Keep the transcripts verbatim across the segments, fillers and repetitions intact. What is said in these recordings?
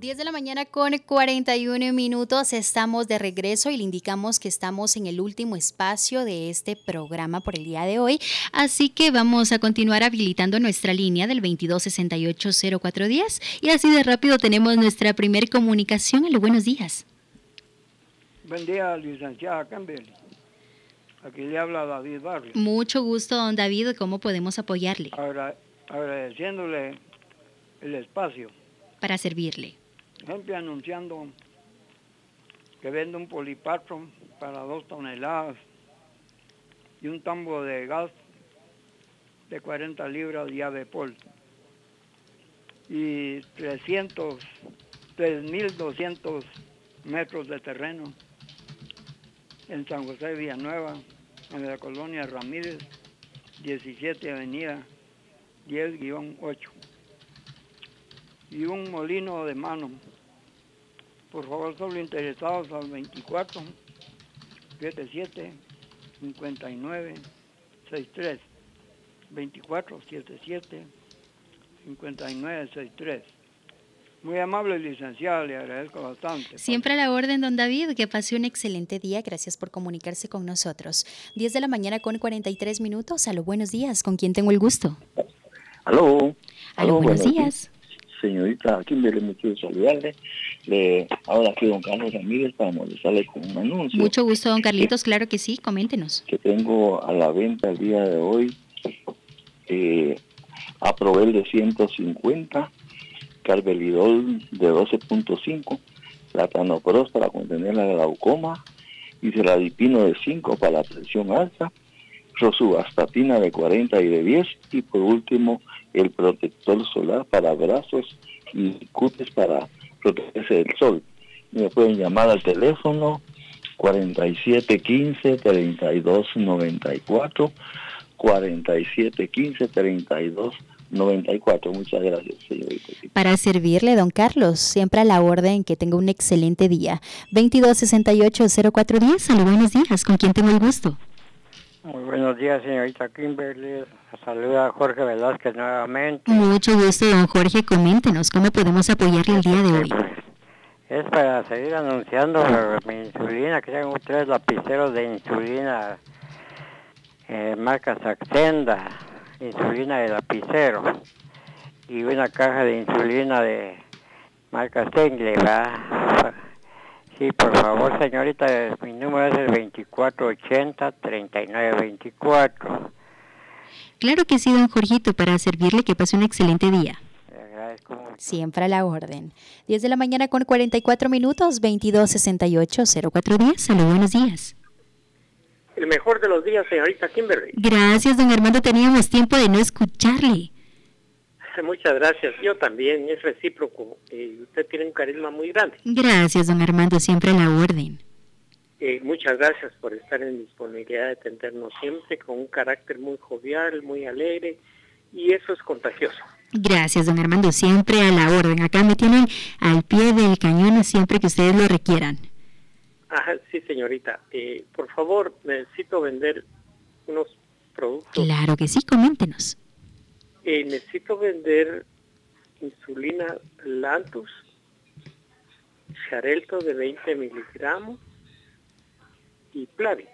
diez de la mañana con cuarenta y uno minutos, estamos de regreso y le indicamos que estamos en el último espacio de este programa por el día de hoy, así que vamos a continuar habilitando nuestra línea del veintidós sesenta y ocho cero cuatro diez y así de rápido tenemos nuestra primer comunicación. Aló, buenos días. Buen día, licenciada Campbell. Aquí le habla David Barrio. Mucho gusto, don David. ¿Cómo podemos apoyarle? Agra- agradeciéndole el espacio. Para servirle. Siempre anunciando que vende un polipatro para dos toneladas y un tambo de gas de cuarenta libras de Avepol y trescientos, tres mil doscientos metros de terreno en San José de Villanueva, en la colonia Ramírez, diecisiete Avenida diez guión ocho. Y un molino de mano. Por favor, solo interesados al veinticuatro setenta y siete cincuenta y nueve sesenta y tres. veinticuatro setenta y siete cincuenta y nueve sesenta y tres. Muy amable, licenciada, le agradezco bastante. Siempre a la orden, don David, que pase un excelente día. Gracias por comunicarse con nosotros. diez de la mañana con cuarenta y tres minutos. Aló, buenos días. ¿Con quién tengo el gusto? Aló. Aló, Aló buenos, buenos días. días. Señorita Kimberly, mucho de saludarle. Le, ahora aquí don Carlos Ramírez para molestarle con un anuncio. Mucho gusto, don Carlitos. Que, claro que sí, coméntenos. Que tengo a la venta el día de hoy eh, Aprovel de ciento cincuenta, Carvedilol de doce punto cinco, Platanopros para contener la glaucoma y Celadipino de cinco para la presión alta, Rosuvastatina de cuarenta y de diez y por último el protector solar para brazos y cutis para protegerse del sol. Me pueden llamar al teléfono cuarenta y siete quince treinta y dos noventa y cuatro, cuarenta y siete quince treinta y dos noventa y cuatro. Muchas gracias, señorita. Para servirle, don Carlos, siempre a la orden, que tenga un excelente día. veintidós sesenta y ocho cero cuatro diez. Aló, buenos días. ¿Con quién tengo el gusto? Muy buenos días, señorita Kimberly. Saluda a Jorge Velázquez nuevamente. Mucho gusto, don Jorge. Coméntenos, ¿cómo podemos apoyarle el día de hoy? Es para seguir anunciando mi insulina, que tengo tres lapiceros de insulina, eh, marca Saxenda, insulina de lapicero, y una caja de insulina de marca Stengle, ¿verdad? Sí, por favor, señorita, mi número es el veinticuatro ochenta treinta y nueve veinticuatro. Claro que sí, don Jorgito, para servirle, que pase un excelente día. Le agradezco mucho. Siempre a la orden. diez de la mañana con cuarenta y cuatro minutos, veintidós sesenta y ocho cero cuatro diez. Saludos, buenos días. El mejor de los días, señorita Kimberly. Gracias, don Armando, teníamos tiempo de no escucharle. Muchas gracias, yo también, es recíproco, eh, usted tiene un carisma muy grande. Gracias, don Armando, siempre a la orden. Eh, muchas gracias por estar en disponibilidad de atendernos siempre, con un carácter muy jovial, muy alegre, y eso es contagioso. Gracias, don Armando, siempre a la orden. Acá me tienen al pie del cañón siempre que ustedes lo requieran. Ajá, sí, señorita. Eh, por favor, necesito vender unos productos. Claro que sí, coméntenos. Eh, necesito vender insulina Lantus, Xarelto de veinte miligramos y Plavix.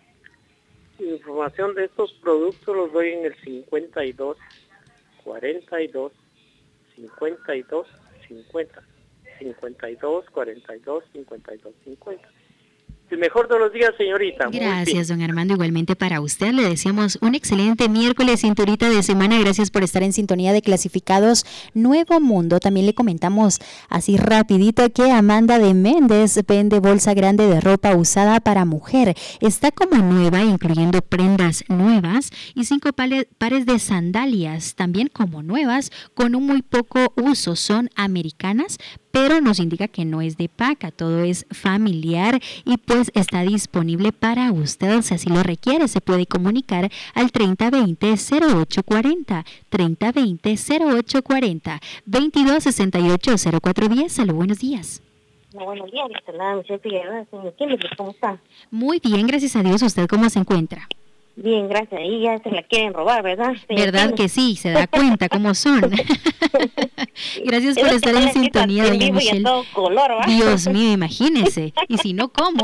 Información de estos productos los doy en el cincuenta y dos, cuarenta y dos, cincuenta y dos, cincuenta, cincuenta y dos, cuarenta y dos, cincuenta y dos, cincuenta. El mejor de los días, señorita. Gracias, don Armando. Igualmente para usted. Le deseamos un excelente miércoles, cinturita de semana. Gracias por estar en sintonía de Clasificados Nuevo Mundo. También le comentamos así rapidito que Amanda de Méndez vende bolsa grande de ropa usada para mujer. Está como nueva, incluyendo prendas nuevas y cinco pares de sandalias, también como nuevas, con un muy poco uso. Son americanas, pero nos indica que no es de paca, todo es familiar y pues está disponible para usted, si así lo requiere. Se puede comunicar al treinta veinte cero ocho cuarenta, treinta veinte cero ocho cuarenta, veintidós sesenta y ocho cero cuatro diez. Salud, buenos días. Muy buenos días, Michelle Figueroa, señor Kimberly, ¿cómo está? Muy bien, gracias a Dios. ¿Usted cómo se encuentra? Bien, gracias. Ahí ya se la quieren robar, ¿verdad? ¿Verdad que sí? Se da cuenta cómo son. Gracias por estar en sintonía, doña vivo y a Michelle. todo color, ¿va? Dios mío, imagínese. Y si no, ¿cómo?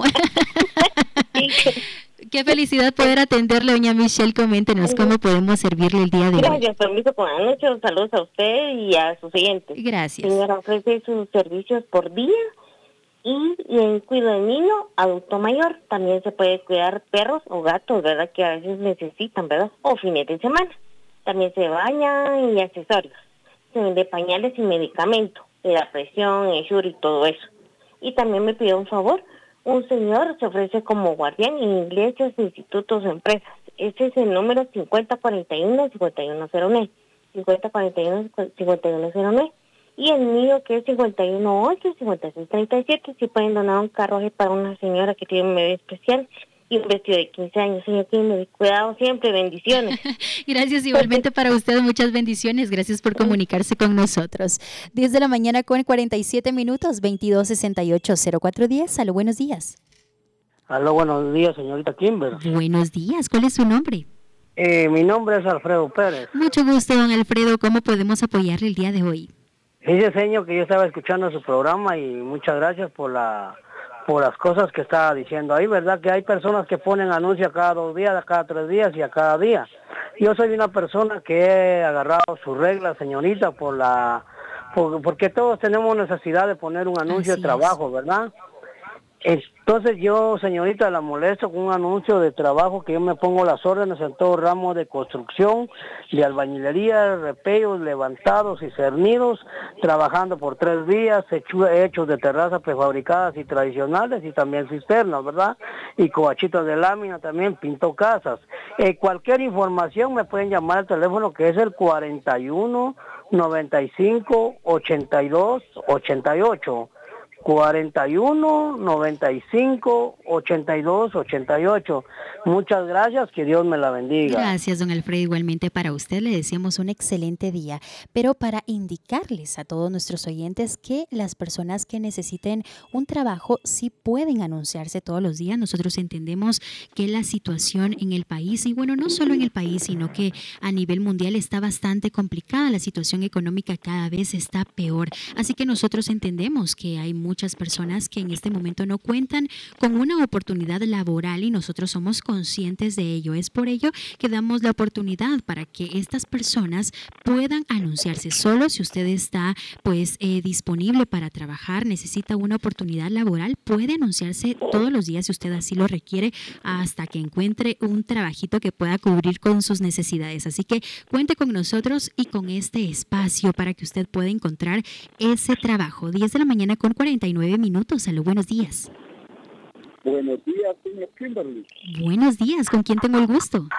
Qué felicidad poder atenderle, doña Michelle. Coméntenos cómo podemos servirle el día de hoy. Gracias, permiso con anuncios. Saludos a usted y a sus siguientes. Gracias. Señora, ofrece sus servicios por día y, y en cuido de niño, adulto mayor. También se puede cuidar perros o gatos, ¿verdad? Que a veces necesitan, ¿verdad? O fines de semana. También se baña y accesorios. Se vende pañales y medicamentos, de la presión, ensure y todo eso. Y también me pidió un favor. Un señor se ofrece como guardián en iglesias, institutos, empresas. Ese es el número cincuenta cuarenta y uno, cincuenta y uno cero nueve. cincuenta cuarenta y uno, cincuenta y uno cero nueve. Y el mío que es cincuenta y uno ocho, cincuenta y seis treinta y siete. Si pueden donar un carruaje para una señora que tiene un bebé especial y un vestido de quince años. Señor, tiene cuidado siempre, bendiciones. Gracias igualmente para usted, muchas bendiciones. Gracias por comunicarse con nosotros. diez de la mañana con cuarenta y siete minutos, veintidós sesenta y ocho cero cuatro diez. Aló, buenos días. Aló, buenos días, señorita Kimber. Buenos días, ¿cuál es su nombre? Eh, mi nombre es Alfredo Pérez. Mucho gusto, don Alfredo. ¿Cómo podemos apoyarle el día de hoy? Dice, señor, que yo estaba escuchando su programa y muchas gracias por la por las cosas que estaba diciendo ahí, ¿verdad? Que hay personas que ponen anuncios cada dos días, a cada tres días y a cada día. Yo soy una persona que he agarrado sus reglas, señorita, por la por, porque todos tenemos necesidad de poner un anuncio Así de trabajo, es. ¿verdad? Entonces yo, señorita, la molesto con un anuncio de trabajo que yo me pongo las órdenes en todo ramo de construcción, de albañilería, repellos, levantados y cernidos, trabajando por tres días, hechu- hechos de terrazas prefabricadas y tradicionales y también cisternas, ¿verdad? Y covachitos de lámina también, pinto casas. Eh, cualquier información me pueden llamar al teléfono que es el cuarenta y uno, noventa y cinco, ochenta y dos, ochenta y ocho. cuarenta y uno, noventa y cinco, ochenta y dos, ochenta y ocho. Muchas gracias, que Dios me la bendiga. Gracias, don Alfredo. Igualmente para usted le deseamos un excelente día. Pero para indicarles a todos nuestros oyentes que las personas que necesiten un trabajo sí pueden anunciarse todos los días. Nosotros entendemos que la situación en el país, y bueno, no solo en el país, sino que a nivel mundial está bastante complicada. La situación económica cada vez está peor. Así que nosotros entendemos que hay muchas personas que en este momento no cuentan con una oportunidad laboral y nosotros somos conscientes de ello. Es por ello que damos la oportunidad para que estas personas puedan anunciarse. Solo si usted está pues eh, disponible para trabajar, necesita una oportunidad laboral, puede anunciarse todos los días si usted así lo requiere hasta que encuentre un trabajito que pueda cubrir con sus necesidades. Así que cuente con nosotros y con este espacio para que usted pueda encontrar ese trabajo. diez de la mañana con cuarenta y nueve minutos. Salud, buenos días. Buenos días, señor Kimberly. Buenos días, ¿con quién tengo el gusto?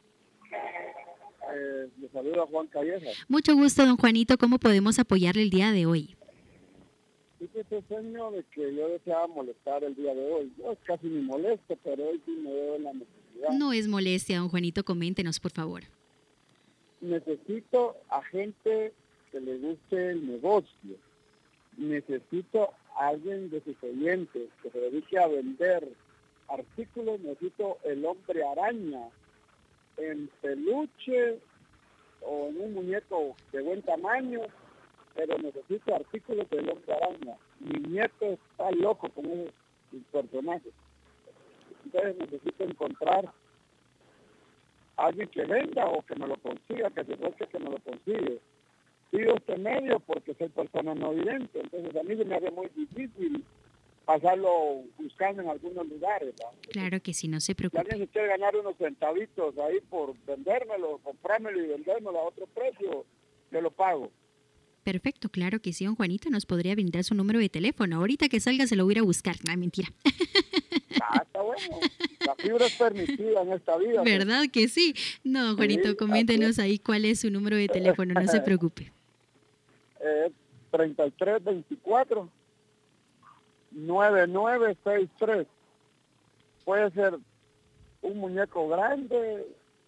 Eh, le saluda Juan Calleja. Mucho gusto, don Juanito. ¿Cómo podemos apoyarle el día de hoy? Fíjese, señor, de que yo deseaba molestar el día de hoy. Yo casi ni molesto, pero hoy sí me veo en la necesidad. No es molestia, don Juanito. Coméntenos, por favor. Necesito a gente que le guste el negocio. Necesito a alguien de sus oyentes que se dedique a vender artículos. Necesito el hombre araña en peluche o en un muñeco de buen tamaño, pero necesito artículos del hombre araña. Mi nieto está loco con esos personajes. Entonces necesito encontrar a alguien que venda o que me lo consiga, que se busque que me lo consigue. Pido este medio porque soy persona no vidente, entonces a mí se me hace muy difícil pasarlo buscando en algunos lugares, ¿no? Claro que sí, no se Si preocupe. alguien se quiere ganar unos centavitos ahí por vendérmelo, comprármelo y vendérmelo a otro precio, yo lo pago. Perfecto, claro que sí, don Juanito. Nos podría brindar su número de teléfono. Ahorita que salga se lo voy a ir a buscar. No, mentira. Ah, está bueno. La fibra es permitida en esta vida. ¿Verdad que sí? No, don Juanito, Sí, coméntenos ahí cuál es su número de teléfono. No se preocupe. Eh, treinta y tres veinticuatro noventa y nueve sesenta y tres. Puede ser un muñeco grande,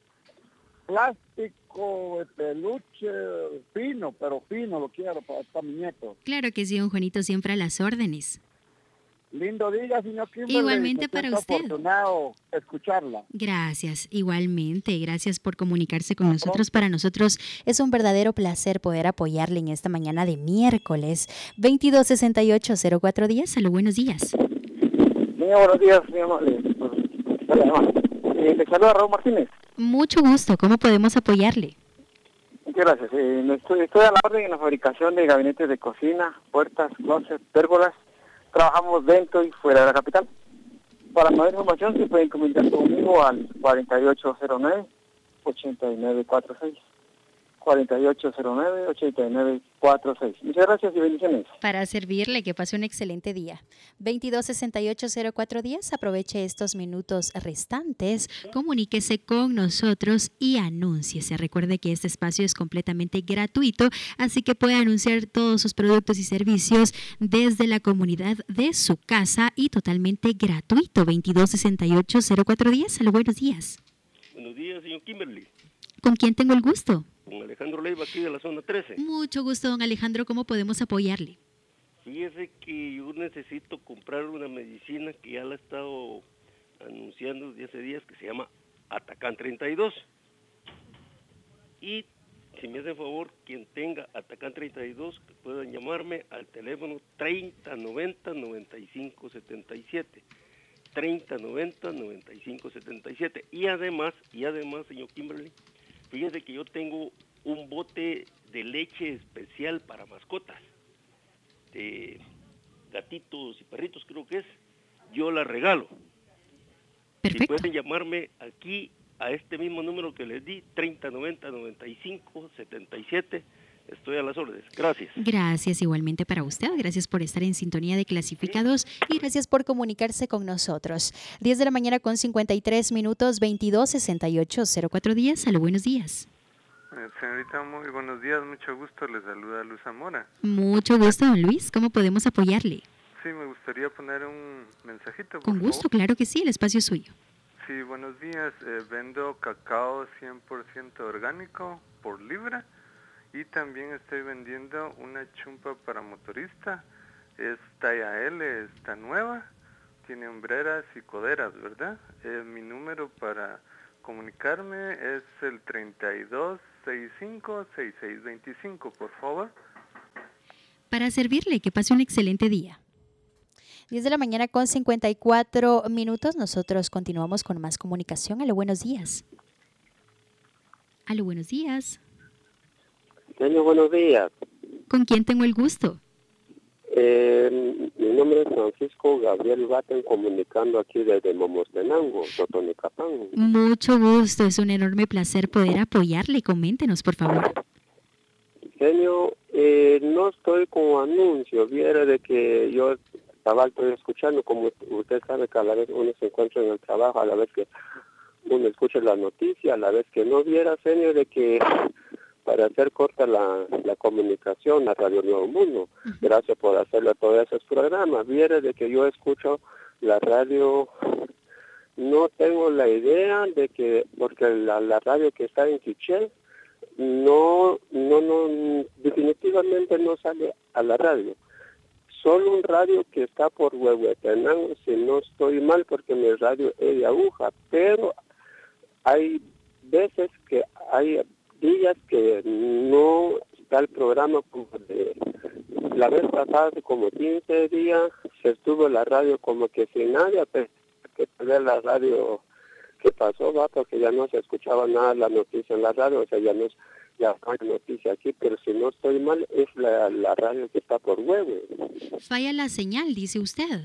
plástico, de peluche, fino, pero fino lo quiero para estar muñeco. Claro que sí, don Juanito, siempre a las órdenes. Lindo día, señor Kimberly. Igualmente Me para siento usted. afortunado escucharla. Gracias, igualmente. Gracias por comunicarse con nosotros. Para nosotros es un verdadero placer poder apoyarle en esta mañana de miércoles. veintidós sesenta y ocho cero cuatro diez. Aló, buenos días. Señor, buenos días, mi amable. Eh, le saluda Raúl Martínez. Mucho gusto. ¿Cómo podemos apoyarle? Muchas gracias. Eh, estoy, estoy a la orden en la fabricación de gabinetes de cocina, puertas, closets, pérgolas. Trabajamos dentro y fuera de la capital. Para mayor información se pueden comunicar conmigo al cuarenta y ocho cero nueve, ochenta y nueve cuarenta y seis. cuarenta y ocho cero nueve, ochenta y nueve cuarenta y seis. Muchas gracias y bendiciones. Para servirle, que pase un excelente día. veintidós sesenta y ocho cero cuatro diez. Aproveche estos minutos restantes, comuníquese con nosotros y anúnciese. Recuerde que este espacio es completamente gratuito, así que puede anunciar todos sus productos y servicios desde la comunidad de su casa y totalmente gratuito. veintidós sesenta y ocho cero cuatro diez. Aló, buenos días. Buenos días, señor Kimberly. ¿Con quién tengo el gusto? Con Alejandro Leiva, aquí de la zona trece. Mucho gusto, don Alejandro. ¿Cómo podemos apoyarle? Fíjese que yo necesito comprar una medicina que ya la he estado anunciando desde hace días, que se llama Atacán treinta y dos. Y si me hace favor, quien tenga Atacán treinta y dos, que puedan llamarme al teléfono treinta noventa noventa y cinco setenta y siete. treinta noventa noventa y cinco setenta y siete. Y además, y además, señor Kimberly, fíjese que yo tengo un bote de leche especial para mascotas, de gatitos y perritos creo que es, yo la regalo. Perfecto. Si pueden llamarme aquí a este mismo número que les di, treinta noventa noventa y cinco setenta y siete, estoy a las órdenes. Gracias. Gracias igualmente para usted. Gracias por estar en sintonía de Clasificados y gracias por comunicarse con nosotros. diez de la mañana con cincuenta y tres minutos, veintidós sesenta y ocho cero cuatro diez. Aló, buenos días. Eh, señorita, muy buenos días. Mucho gusto. Les saluda Luz Zamora. Mucho gusto, don Luis. ¿Cómo podemos apoyarle? Sí, me gustaría poner un mensajito, por Con gusto, favor. claro que sí. El espacio es suyo. Sí, buenos días. Eh, vendo cacao cien por ciento orgánico por libra. Y también estoy vendiendo una chumpa para motorista. Es talla L, está nueva. Tiene hombreras y coderas, ¿verdad? Eh, mi número para comunicarme es el treinta y dos sesenta y cinco sesenta y seis veinticinco, por favor. Para servirle, que pase un excelente día. diez de la mañana con cincuenta y cuatro minutos. Nosotros continuamos con más comunicación. Aló, buenos días. Aló, buenos días. Señor, buenos días. ¿Con quién tengo el gusto? Eh, mi nombre es Francisco Gabriel Baten, comunicando aquí desde Momostenango, Totonicapán. Mucho gusto, es un enorme placer poder apoyarle. Coméntenos, por favor. Señor, eh, no estoy con anuncios. Viera de que yo estaba estoy escuchando, como usted sabe que a la vez uno se encuentra en el trabajo, a la vez que uno escucha la noticia, a la vez que no viera, señor, de que para hacer corta la, la comunicación a Radio Nuevo Mundo. Uh-huh. Gracias por hacerle todos esos programas. Viera de que yo escucho la radio, no tengo la idea de que, porque la, la radio que está en Quiché, no, no, no, definitivamente no sale a la radio. Solo un radio que está por Huehuetenango, si no estoy mal, porque mi radio es de aguja, pero hay veces que hay días que no está el programa como de la vez pasada, hace como quince días, se estuvo la radio como que sin nadie, pero que ver la radio que pasó, va, porque ya no se escuchaba nada la noticia en la radio, o sea, ya no ya no hay noticia aquí, pero si no estoy mal, es la, la radio que está por Huevo. Falla la señal, dice usted.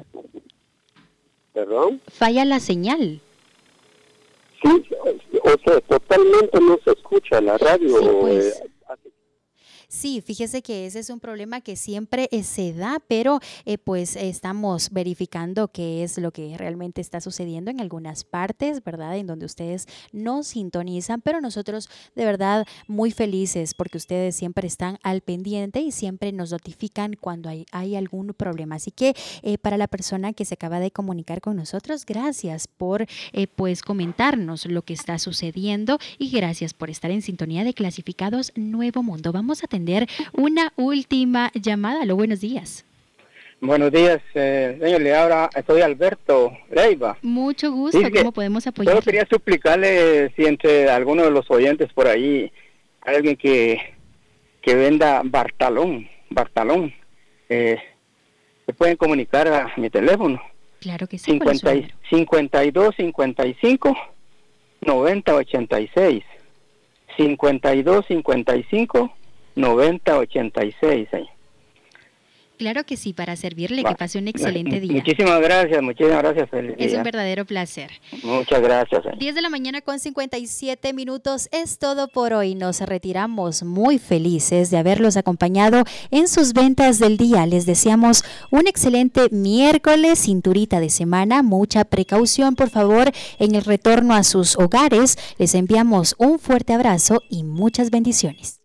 ¿Perdón? Falla la señal. Sí, o sea, totalmente no se escucha la radio. Sí, pues. eh, Sí, fíjese que ese es un problema que siempre eh, se da, pero eh, pues estamos verificando qué es lo que realmente está sucediendo en algunas partes, ¿verdad? En donde ustedes no sintonizan, pero nosotros de verdad muy felices porque ustedes siempre están al pendiente y siempre nos notifican cuando hay, hay algún problema. Así que eh, para la persona que se acaba de comunicar con nosotros, gracias por eh, pues comentarnos lo que está sucediendo y gracias por estar en sintonía de Clasificados Nuevo Mundo. Vamos a tener una última llamada. Aló, buenos días. Buenos días, eh, señor. Le habla, soy Alberto Leiva. Mucho gusto. Dice, ¿cómo podemos apoyar? Solo quería suplicarle si entre algunos de los oyentes por ahí hay alguien que, que venda Bartalón, Bartalón. Eh, se pueden comunicar a mi teléfono. Claro que sí. cincuenta, cincuenta y dos, cincuenta y cinco, noventa, ochenta y seis. cincuenta y dos, cincuenta y cinco, noventa, ochenta y seis. Eh. Claro que sí, para servirle, Va. que pase un excelente día. Muchísimas gracias, muchísimas gracias. Feliz Es día. un verdadero placer. Muchas gracias. Eh. diez de la mañana con cincuenta y siete minutos es todo por hoy. Nos retiramos muy felices de haberlos acompañado en sus ventas del día. Les deseamos un excelente miércoles, cinturita de semana. Mucha precaución, por favor, en el retorno a sus hogares. Les enviamos un fuerte abrazo y muchas bendiciones.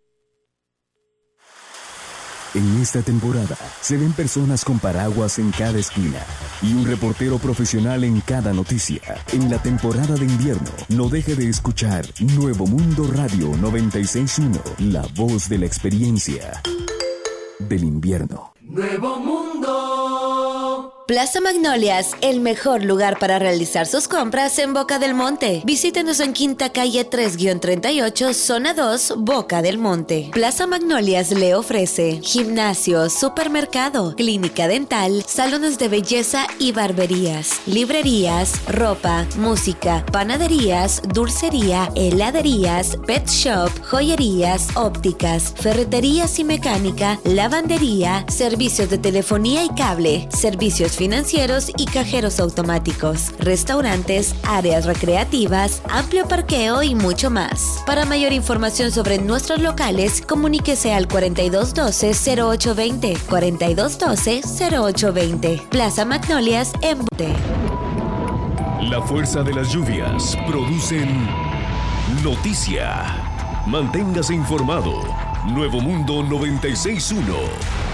En esta temporada se ven personas con paraguas en cada esquina y un reportero profesional en cada noticia. En la temporada de invierno, no deje de escuchar Nuevo Mundo Radio noventa y seis punto uno, la voz de la experiencia del invierno. Nuevo Mundo. Plaza Magnolias, el mejor lugar para realizar sus compras en Boca del Monte. Visítenos en Quinta Calle tres treinta y ocho, Zona dos, Boca del Monte. Plaza Magnolias le ofrece gimnasio, supermercado, clínica dental, salones de belleza y barberías, librerías, ropa, música, panaderías, dulcería, heladerías, pet shop, joyerías, ópticas, ferreterías y mecánica, lavandería, servicios de telefonía y cable, servicios financieros y cajeros automáticos, restaurantes, áreas recreativas, amplio parqueo y mucho más. Para mayor información sobre nuestros locales, comuníquese al cuarenta y dos doce, cero ocho veinte, cuarenta y dos doce, cero ocho veinte. Plaza Magnolias en Bote. La fuerza de las lluvias producen noticia. Manténgase informado. Nuevo Mundo noventa y seis punto uno.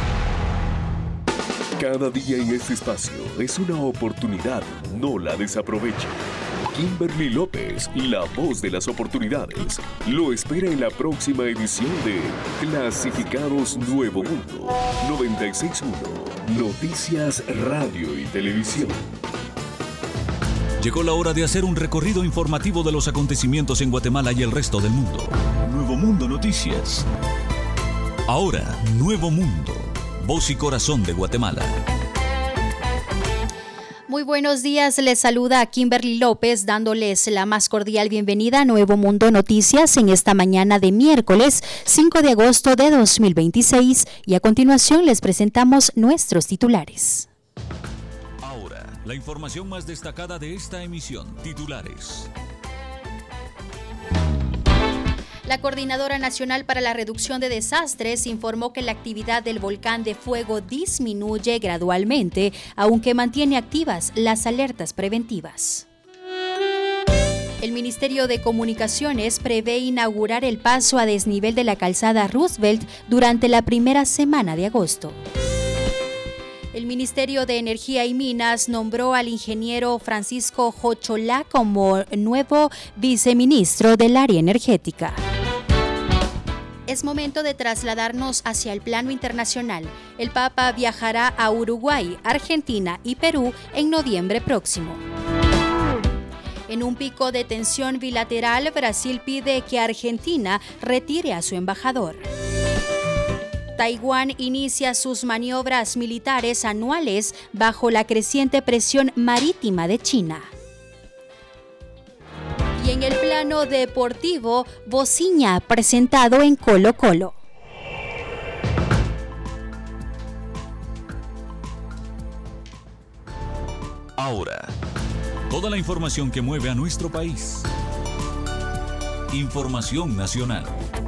Cada día en este espacio es una oportunidad, no la desaproveche. Kimberly López, la voz de las oportunidades, lo espera en la próxima edición de Clasificados Nuevo Mundo noventa y seis punto uno, Noticias Radio y Televisión. Llegó la hora de hacer un recorrido informativo de los acontecimientos en Guatemala y el resto del mundo. Nuevo Mundo Noticias. Ahora, Nuevo Mundo. Voz y corazón de Guatemala. Muy buenos días, les saluda a Kimberly López dándoles la más cordial bienvenida a Nuevo Mundo Noticias en esta mañana de miércoles cinco de agosto de dos mil veintiséis y a continuación les presentamos nuestros titulares. Ahora, la información más destacada de esta emisión, titulares. La Coordinadora Nacional para la Reducción de Desastres informó que la actividad del volcán de fuego disminuye gradualmente, aunque mantiene activas las alertas preventivas. El Ministerio de Comunicaciones prevé inaugurar el paso a desnivel de la calzada Roosevelt durante la primera semana de agosto. El Ministerio de Energía y Minas nombró al ingeniero Francisco Jocholá como nuevo viceministro del área energética. Es momento de trasladarnos hacia el plano internacional. El Papa viajará a Uruguay, Argentina y Perú en noviembre próximo. En un pico de tensión bilateral, Brasil pide que Argentina retire a su embajador. Taiwán inicia sus maniobras militares anuales bajo la creciente presión marítima de China. Y en el plano deportivo, Bociña presentado en Colo Colo. Ahora, toda la información que mueve a nuestro país. Información nacional.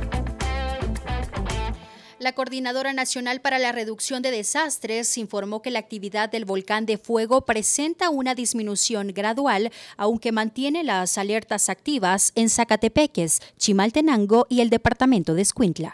La Coordinadora Nacional para la Reducción de Desastres informó que la actividad del volcán de fuego presenta una disminución gradual, aunque mantiene las alertas activas en Zacatepeques, Chimaltenango y el departamento de Escuintla.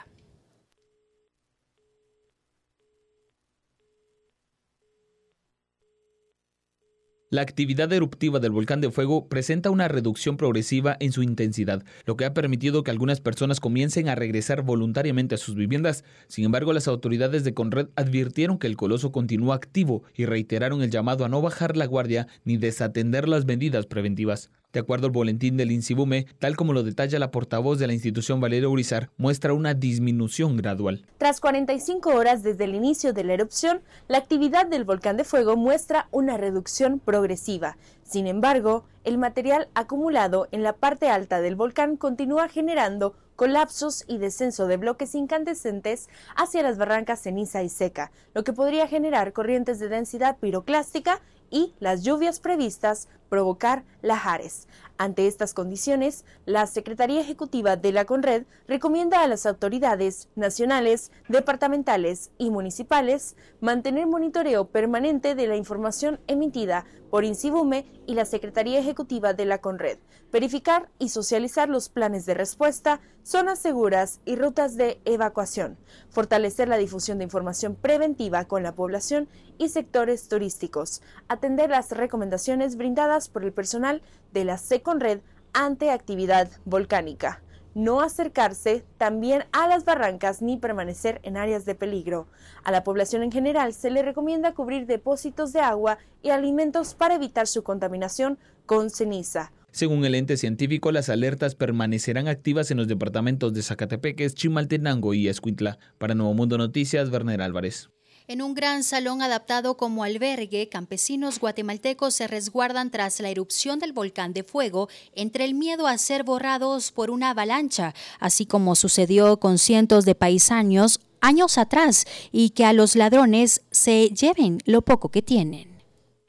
La actividad eruptiva del volcán de fuego presenta una reducción progresiva en su intensidad, lo que ha permitido que algunas personas comiencen a regresar voluntariamente a sus viviendas. Sin embargo, las autoridades de Conred advirtieron que el coloso continúa activo y reiteraron el llamado a no bajar la guardia ni desatender las medidas preventivas. De acuerdo al boletín del INSIBUME, tal como lo detalla la portavoz de la institución Valeria Urizar, muestra una disminución gradual. Tras cuarenta y cinco horas desde el inicio de la erupción, la actividad del volcán de fuego muestra una reducción progresiva. Sin embargo, el material acumulado en la parte alta del volcán continúa generando colapsos y descenso de bloques incandescentes hacia las barrancas ceniza y seca, lo que podría generar corrientes de densidad piroclástica y las lluvias previstas provocar lahares. Ante estas condiciones, la Secretaría Ejecutiva de la Conred recomienda a las autoridades nacionales, departamentales y municipales mantener monitoreo permanente de la información emitida por INSIBUME y la Secretaría Ejecutiva de la Conred, verificar y socializar los planes de respuesta, zonas seguras y rutas de evacuación, fortalecer la difusión de información preventiva con la población y sectores turísticos, atender las recomendaciones brindadas por el personal de la SECONRED ante actividad volcánica, no acercarse también a las barrancas ni permanecer en áreas de peligro. A la población en general se le recomienda cubrir depósitos de agua y alimentos para evitar su contaminación con ceniza. Según el ente científico, las alertas permanecerán activas en los departamentos de Zacatepeques, Chimaltenango y Escuintla. Para Nuevo Mundo Noticias, Werner Álvarez. En un gran salón adaptado como albergue, campesinos guatemaltecos se resguardan tras la erupción del volcán de fuego entre el miedo a ser borrados por una avalancha, así como sucedió con cientos de paisanos años atrás, y que a los ladrones se lleven lo poco que tienen.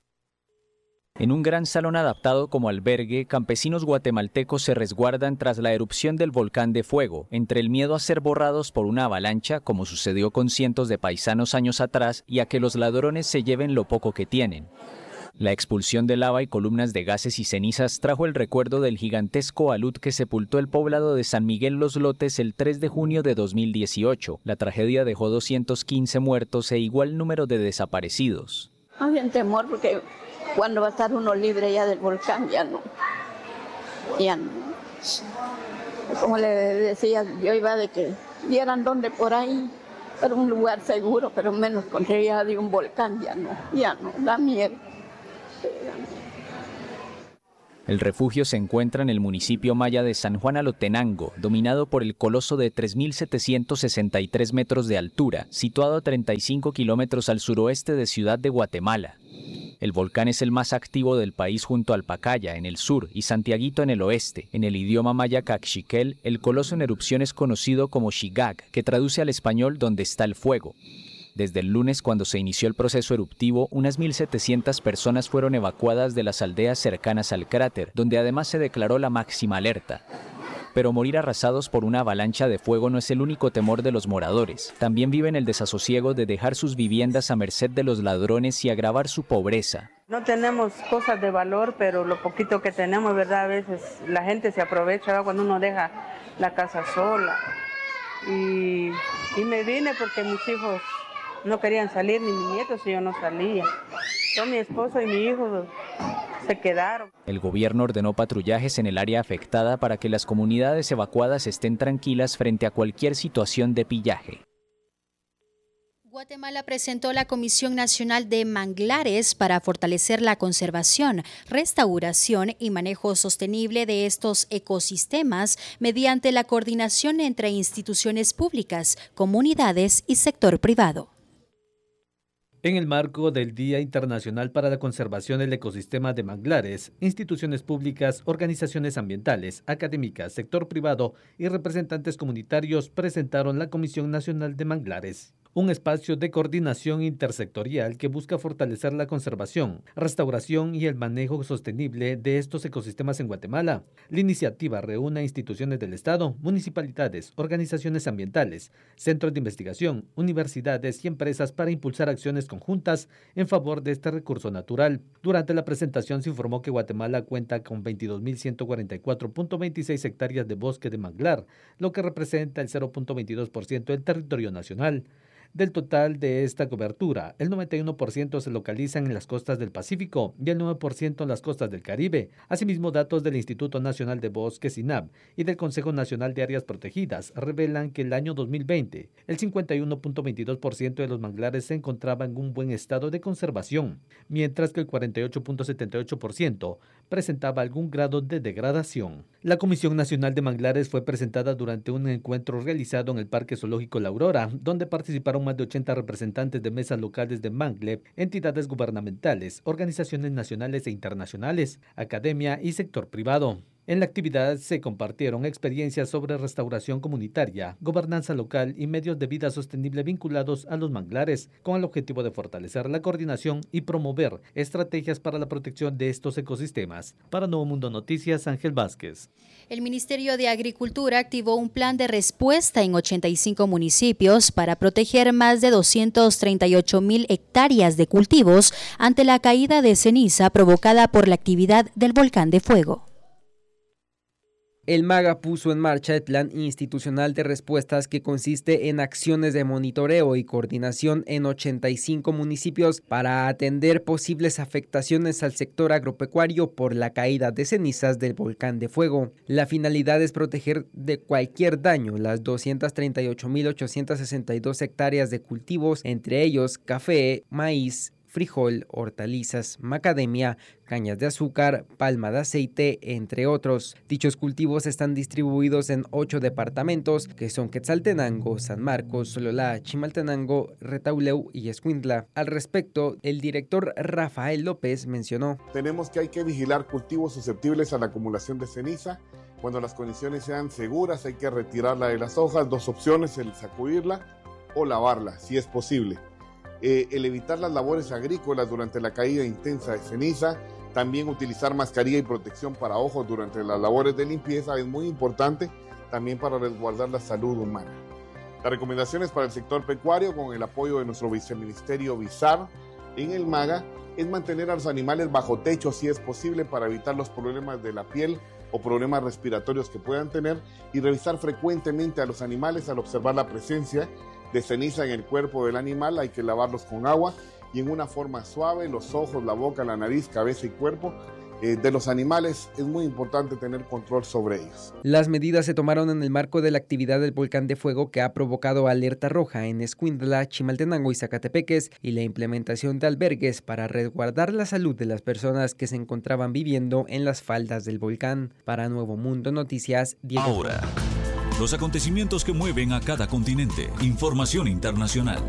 En un gran salón adaptado como albergue, campesinos guatemaltecos se resguardan tras la erupción del volcán de fuego, entre el miedo a ser borrados por una avalancha, como sucedió con cientos de paisanos años atrás, y a que los ladrones se lleven lo poco que tienen. La expulsión de lava y columnas de gases y cenizas trajo el recuerdo del gigantesco alud que sepultó el poblado de San Miguel Los Lotes el tres de junio de dos mil dieciocho. La tragedia dejó doscientos quince muertos e igual número de desaparecidos. Había temor porque cuando va a estar uno libre ya del volcán, ya no, ya no. Como le decía, yo iba de que vieran dónde por ahí, para un lugar seguro, pero menos con ya de un volcán, ya no, ya no, da miedo. El refugio se encuentra en el municipio maya de San Juan Alotenango, dominado por el coloso de tres mil setecientos sesenta y tres metros de altura, situado a treinta y cinco kilómetros al suroeste de Ciudad de Guatemala. El volcán es el más activo del país junto al Pacaya en el sur y Santiaguito en el oeste. En el idioma maya caxiquel, el coloso en erupción es conocido como Xigag, que traduce al español donde está el fuego. Desde el lunes, cuando se inició el proceso eruptivo, unas mil setecientas personas fueron evacuadas de las aldeas cercanas al cráter, donde además se declaró la máxima alerta. Pero morir arrasados por una avalancha de fuego no es el único temor de los moradores. También viven el desasosiego de dejar sus viviendas a merced de los ladrones y agravar su pobreza. No tenemos cosas de valor, pero lo poquito que tenemos, ¿verdad? A veces la gente se aprovecha, ¿verdad? Cuando uno deja la casa sola. Y, y me vine porque mis hijos no querían salir, ni mis nietos, y yo no salía. Yo, mi esposo y mi hijo se quedaron. El gobierno ordenó patrullajes en el área afectada para que las comunidades evacuadas estén tranquilas frente a cualquier situación de pillaje. Guatemala presentó la Comisión Nacional de Manglares para fortalecer la conservación, restauración y manejo sostenible de estos ecosistemas mediante la coordinación entre instituciones públicas, comunidades y sector privado. En el marco del Día Internacional para la Conservación del Ecosistema de Manglares, instituciones públicas, organizaciones ambientales, académicas, sector privado y representantes comunitarios presentaron la Comisión Nacional de Manglares, un espacio de coordinación intersectorial que busca fortalecer la conservación, restauración y el manejo sostenible de estos ecosistemas en Guatemala. La iniciativa reúne a instituciones del Estado, municipalidades, organizaciones ambientales, centros de investigación, universidades y empresas para impulsar acciones conjuntas en favor de este recurso natural. Durante la presentación se informó que Guatemala cuenta con veintidós mil ciento cuarenta y cuatro punto veintiséis hectáreas de bosque de manglar, lo que representa el cero punto veintidós por ciento del territorio nacional. Del total de esta cobertura, el noventa y uno por ciento se localizan en las costas del Pacífico y el nueve por ciento en las costas del Caribe. Asimismo, datos del Instituto Nacional de Bosques, I N A B, y del Consejo Nacional de Áreas Protegidas revelan que el año dos mil veinte, el cincuenta y uno punto veintidós por ciento de los manglares se encontraba en un buen estado de conservación, mientras que el cuarenta y ocho punto setenta y ocho por ciento presentaba algún grado de degradación. La Comisión Nacional de Manglares fue presentada durante un encuentro realizado en el Parque Zoológico La Aurora, donde participaron más de ochenta representantes de mesas locales de Mangle, entidades gubernamentales, organizaciones nacionales e internacionales, academia y sector privado. En la actividad se compartieron experiencias sobre restauración comunitaria, gobernanza local y medios de vida sostenible vinculados a los manglares, con el objetivo de fortalecer la coordinación y promover estrategias para la protección de estos ecosistemas. Para Nuevo Mundo Noticias, Ángel Vázquez. El Ministerio de Agricultura activó un plan de respuesta en ochenta y cinco municipios para proteger más de doscientas treinta y ocho mil hectáreas de cultivos ante la caída de ceniza provocada por la actividad del volcán de fuego. El MAGA puso en marcha el Plan Institucional de Respuestas, que consiste en acciones de monitoreo y coordinación en ochenta y cinco municipios para atender posibles afectaciones al sector agropecuario por la caída de cenizas del volcán de fuego. La finalidad es proteger de cualquier daño las doscientas treinta y ocho mil ochocientas sesenta y dos hectáreas de cultivos, entre ellos café, maíz, frijol, hortalizas, macadamia, cañas de azúcar, palma de aceite, entre otros. Dichos cultivos están distribuidos en ocho departamentos, que son Quetzaltenango, San Marcos, Sololá, Chimaltenango, Retauleu y Escuintla. Al respecto, el director Rafael López mencionó: tenemos que hay que vigilar cultivos susceptibles a la acumulación de ceniza. Cuando las condiciones sean seguras, hay que retirarla de las hojas. Dos opciones: el sacudirla o lavarla, si es posible. Eh, el evitar las labores agrícolas durante la caída intensa de ceniza, también utilizar mascarilla y protección para ojos durante las labores de limpieza es muy importante, también para resguardar la salud humana. Las recomendaciones para el sector pecuario, con el apoyo de nuestro viceministerio Bizar en el MAGA, es mantener a los animales bajo techo si es posible, para evitar los problemas de la piel o problemas respiratorios que puedan tener, y revisar frecuentemente a los animales al observar la presencia de ceniza en el cuerpo del animal. Hay que lavarlos con agua y en una forma suave, los ojos, la boca, la nariz, cabeza y cuerpo eh, de los animales. Es muy importante tener control sobre ellos. Las medidas se tomaron en el marco de la actividad del volcán de fuego, que ha provocado alerta roja en Escuintla, Chimaltenango y Zacatepeques, y la implementación de albergues para resguardar la salud de las personas que se encontraban viviendo en las faldas del volcán. Para Nuevo Mundo Noticias, Diego. Ahora, los acontecimientos que mueven a cada continente. Información internacional.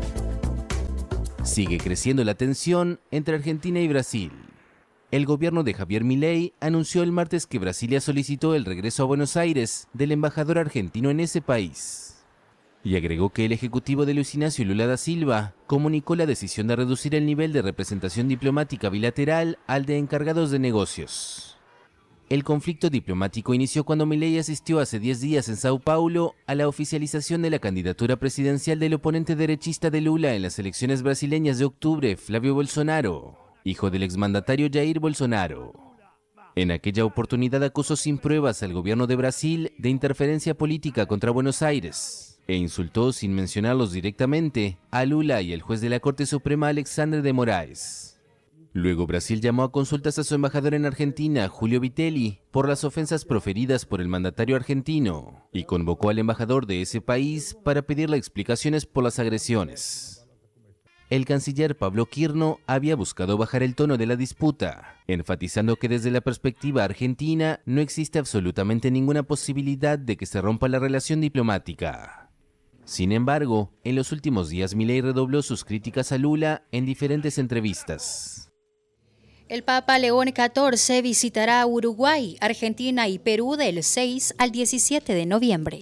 Sigue creciendo la tensión entre Argentina y Brasil. El gobierno de Javier Milei anunció el martes que Brasilia solicitó el regreso a Buenos Aires del embajador argentino en ese país. Y agregó que el ejecutivo de Luis Ignacio Lula da Silva comunicó la decisión de reducir el nivel de representación diplomática bilateral al de encargados de negocios. El conflicto diplomático inició cuando Milei asistió hace diez días en Sao Paulo a la oficialización de la candidatura presidencial del oponente derechista de Lula en las elecciones brasileñas de octubre, Flávio Bolsonaro, hijo del exmandatario Jair Bolsonaro. En aquella oportunidad acusó sin pruebas al gobierno de Brasil de interferencia política contra Buenos Aires e insultó, sin mencionarlos directamente, a Lula y al juez de la Corte Suprema Alexandre de Moraes. Luego Brasil llamó a consultas a su embajador en Argentina, Julio Vitelli, por las ofensas proferidas por el mandatario argentino, y convocó al embajador de ese país para pedirle explicaciones por las agresiones. El canciller Pablo Quirno había buscado bajar el tono de la disputa, enfatizando que desde la perspectiva argentina no existe absolutamente ninguna posibilidad de que se rompa la relación diplomática. Sin embargo, en los últimos días Milei redobló sus críticas a Lula en diferentes entrevistas. El Papa León catorce visitará Uruguay, Argentina y Perú del seis al diecisiete de noviembre.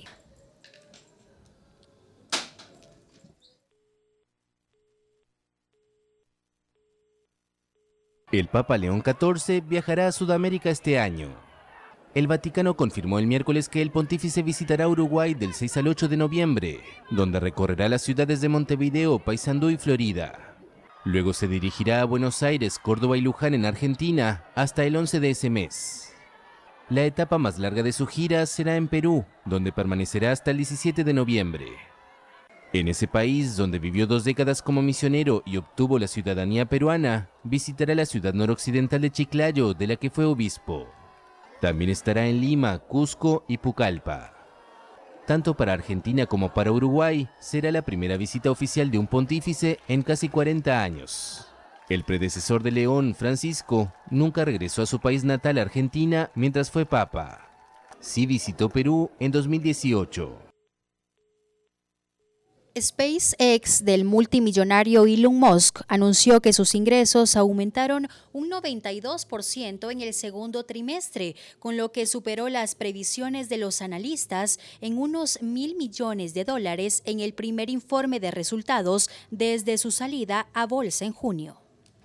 El Papa León catorce viajará a Sudamérica este año. El Vaticano confirmó el miércoles que el pontífice visitará Uruguay del seis al ocho de noviembre, donde recorrerá las ciudades de Montevideo, Paysandú y Florida. Luego se dirigirá a Buenos Aires, Córdoba y Luján en Argentina hasta el once de ese mes. La etapa más larga de su gira será en Perú, donde permanecerá hasta el diecisiete de noviembre. En ese país, donde vivió dos décadas como misionero y obtuvo la ciudadanía peruana, visitará la ciudad noroccidental de Chiclayo, de la que fue obispo. También estará en Lima, Cusco y Pucallpa. Tanto para Argentina como para Uruguay, será la primera visita oficial de un pontífice en casi cuarenta años. El predecesor de León, Francisco, nunca regresó a su país natal, Argentina, mientras fue papa. Sí visitó Perú en dos mil dieciocho. SpaceX del multimillonario Elon Musk anunció que sus ingresos aumentaron un noventa y dos por ciento en el segundo trimestre, con lo que superó las previsiones de los analistas en unos mil millones de dólares en el primer informe de resultados desde su salida a bolsa en junio.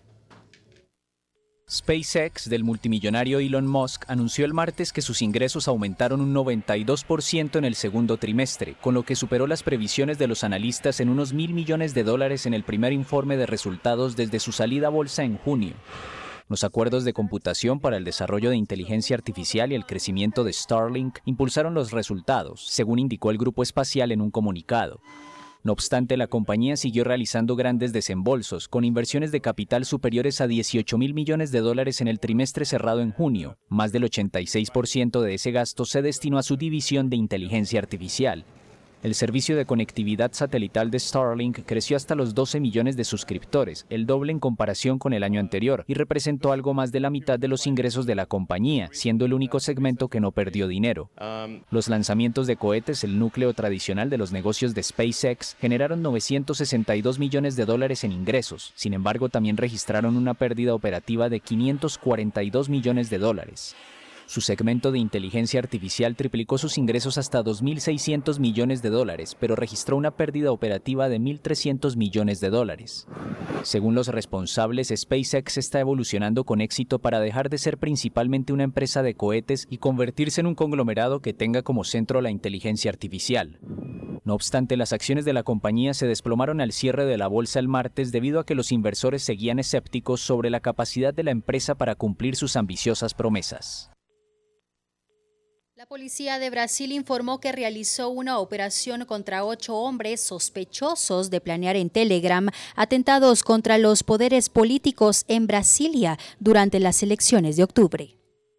SpaceX del multimillonario Elon Musk anunció el martes que sus ingresos aumentaron un noventa y dos por ciento en el segundo trimestre, con lo que superó las previsiones de los analistas en unos mil millones de dólares en el primer informe de resultados desde su salida a bolsa en junio. Los acuerdos de computación para el desarrollo de inteligencia artificial y el crecimiento de Starlink impulsaron los resultados, según indicó el grupo espacial en un comunicado. No obstante, la compañía siguió realizando grandes desembolsos, con inversiones de capital superiores a dieciocho mil millones de dólares en el trimestre cerrado en junio. Más del ochenta y seis por ciento de ese gasto se destinó a su división de inteligencia artificial. El servicio de conectividad satelital de Starlink creció hasta los doce millones de suscriptores, el doble en comparación con el año anterior, y representó algo más de la mitad de los ingresos de la compañía, siendo el único segmento que no perdió dinero. Los lanzamientos de cohetes, el núcleo tradicional de los negocios de SpaceX, generaron novecientos sesenta y dos millones de dólares en ingresos. Sin embargo, también registraron una pérdida operativa de quinientos cuarenta y dos millones de dólares. Su segmento de inteligencia artificial triplicó sus ingresos hasta dos mil seiscientos millones de dólares, pero registró una pérdida operativa de mil trescientos millones de dólares. Según los responsables, SpaceX está evolucionando con éxito para dejar de ser principalmente una empresa de cohetes y convertirse en un conglomerado que tenga como centro la inteligencia artificial. No obstante, las acciones de la compañía se desplomaron al cierre de la bolsa el martes debido a que los inversores seguían escépticos sobre la capacidad de la empresa para cumplir sus ambiciosas promesas. La policía de Brasil informó que realizó una operación contra ocho hombres sospechosos de planear en Telegram atentados contra los poderes políticos en Brasilia durante las elecciones de octubre.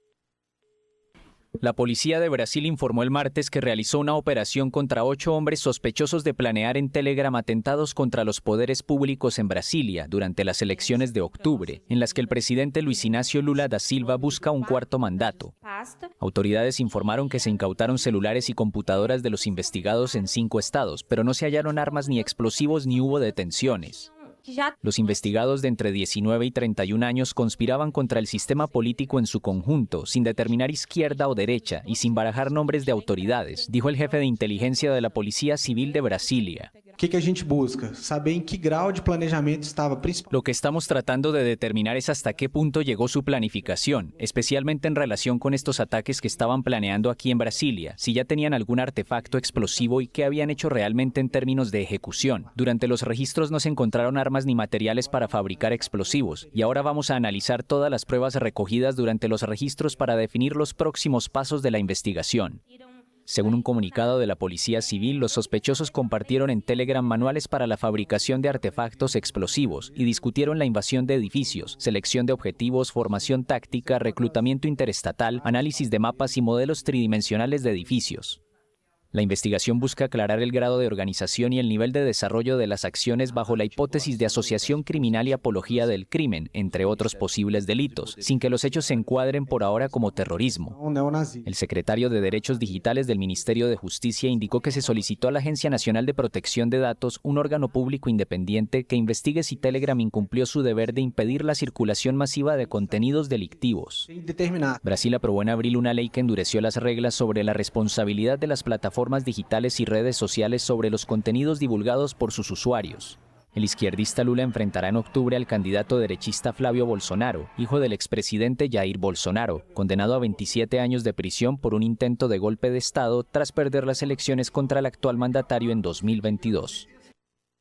La policía de Brasil informó el martes que realizó una operación contra ocho hombres sospechosos de planear en Telegram atentados contra los poderes públicos en Brasilia durante las elecciones de octubre, en las que el presidente Luis Inácio Lula da Silva busca un cuarto mandato. Autoridades informaron que se incautaron celulares y computadoras de los investigados en cinco estados, pero no se hallaron armas ni explosivos ni hubo detenciones. Los investigados de entre diecinueve y treinta y un años conspiraban contra el sistema político en su conjunto, sin determinar izquierda o derecha y sin barajar nombres de autoridades, dijo el jefe de inteligencia de la Policía Civil de Brasilia. ¿Qué que a gente busca? Saber en qué grado de planejamiento estaba. Lo que estamos tratando de determinar es hasta qué punto llegó su planificación, especialmente en relación con estos ataques que estaban planeando aquí en Brasilia, si ya tenían algún artefacto explosivo y qué habían hecho realmente en términos de ejecución. Durante los registros no se encontraron armas ni materiales para fabricar explosivos, y ahora vamos a analizar todas las pruebas recogidas durante los registros para definir los próximos pasos de la investigación. Según un comunicado de la Policía Civil, los sospechosos compartieron en Telegram manuales para la fabricación de artefactos explosivos y discutieron la invasión de edificios, selección de objetivos, formación táctica, reclutamiento interestatal, análisis de mapas y modelos tridimensionales de edificios. La investigación busca aclarar el grado de organización y el nivel de desarrollo de las acciones bajo la hipótesis de asociación criminal y apología del crimen, entre otros posibles delitos, sin que los hechos se encuadren por ahora como terrorismo. El secretario de Derechos Digitales del Ministerio de Justicia indicó que se solicitó a la Agencia Nacional de Protección de Datos, un órgano público independiente, que investigue si Telegram incumplió su deber de impedir la circulación masiva de contenidos delictivos. Brasil aprobó en abril una ley que endureció las reglas sobre la responsabilidad de las plataformas digitales y redes sociales sobre los contenidos divulgados por sus usuarios. El izquierdista Lula enfrentará en octubre al candidato derechista Flavio Bolsonaro, hijo del expresidente Jair Bolsonaro, condenado a veintisiete años de prisión por un intento de golpe de Estado tras perder las elecciones contra el actual mandatario en dos mil veintidós.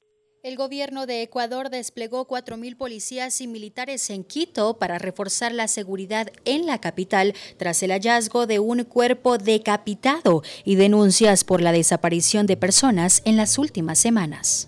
El gobierno de Ecuador desplegó cuatro mil policías y militares en Quito para reforzar la seguridad en la capital tras el hallazgo de un cuerpo decapitado y denuncias por la desaparición de personas en las últimas semanas.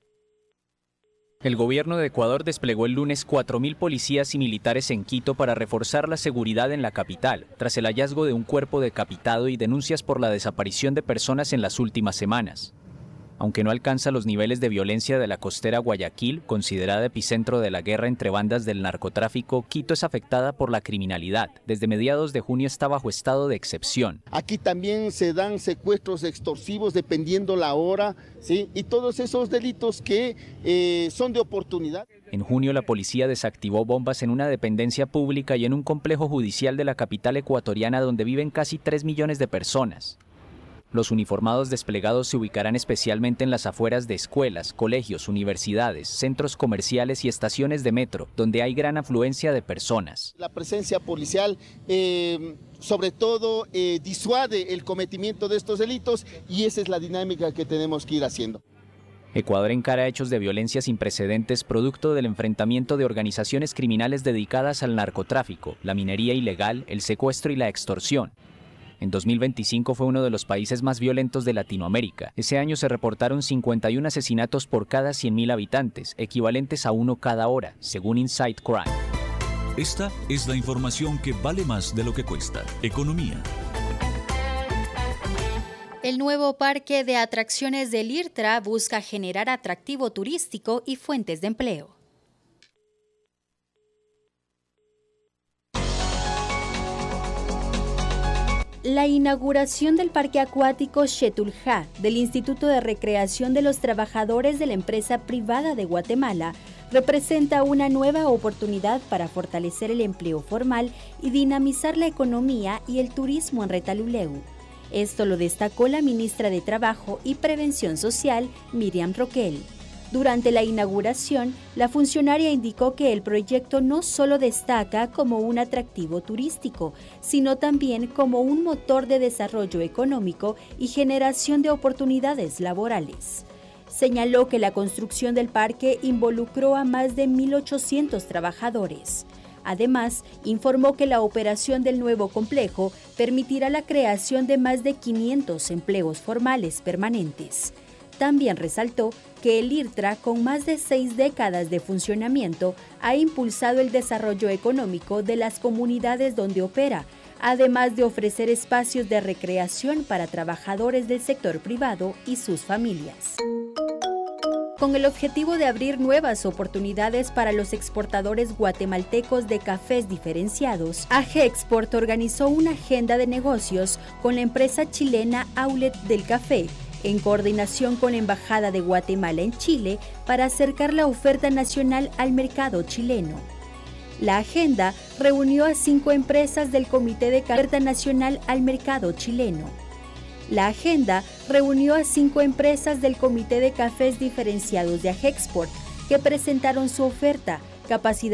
El gobierno de Ecuador desplegó el lunes cuatro mil policías y militares en Quito para reforzar la seguridad en la capital, tras el hallazgo de un cuerpo decapitado y denuncias por la desaparición de personas en las últimas semanas. Aunque no alcanza los niveles de violencia de la costera Guayaquil, considerada epicentro de la guerra entre bandas del narcotráfico, Quito es afectada por la criminalidad. Desde mediados de junio está bajo estado de excepción. Aquí también se dan secuestros extorsivos dependiendo la hora, ¿sí? Y todos esos delitos que eh, son de oportunidad. En junio la policía desactivó bombas en una dependencia pública y en un complejo judicial de la capital ecuatoriana donde viven casi tres millones de personas. Los uniformados desplegados se ubicarán especialmente en las afueras de escuelas, colegios, universidades, centros comerciales y estaciones de metro, donde hay gran afluencia de personas. La presencia policial, eh, sobre todo, eh, disuade el cometimiento de estos delitos y esa es la dinámica que tenemos que ir haciendo. Ecuador encara hechos de violencia sin precedentes producto del enfrentamiento de organizaciones criminales dedicadas al narcotráfico, la minería ilegal, el secuestro y la extorsión. En dos mil veinticinco fue uno de los países más violentos de Latinoamérica. Ese año se reportaron cincuenta y uno asesinatos por cada cien mil habitantes, equivalentes a uno cada hora, según Insight Crime. Esta es la información que vale más de lo que cuesta. Economía. El nuevo parque de atracciones del IRTRA busca generar atractivo turístico y fuentes de empleo. La inauguración del Parque Acuático Xetulja del Instituto de Recreación de los Trabajadores de la Empresa Privada de Guatemala representa una nueva oportunidad para fortalecer el empleo formal y dinamizar la economía y el turismo en Retaluleu. Esto lo destacó la ministra de Trabajo y Prevención Social, Miriam Roquel. Durante la inauguración, la funcionaria indicó que el proyecto no solo destaca como un atractivo turístico, sino también como un motor de desarrollo económico y generación de oportunidades laborales. Señaló que la construcción del parque involucró a más de mil ochocientos trabajadores. Además, informó que la operación del nuevo complejo permitirá la creación de más de quinientos empleos formales permanentes. También resaltó que el IRTRA, con más de seis décadas de funcionamiento, ha impulsado el desarrollo económico de las comunidades donde opera, además de ofrecer espacios de recreación para trabajadores del sector privado y sus familias. Con el objetivo de abrir nuevas oportunidades para los exportadores guatemaltecos de cafés diferenciados, Agexport organizó una agenda de negocios con la empresa chilena Outlet del Café, en coordinación con Embajada de Guatemala en Chile, para acercar la oferta nacional al mercado chileno. La agenda reunió a cinco empresas del Comité de Oferta Nacional al mercado chileno. La agenda reunió a cinco empresas del Comité de Cafés Diferenciados de Agexport que presentaron su oferta, capacidad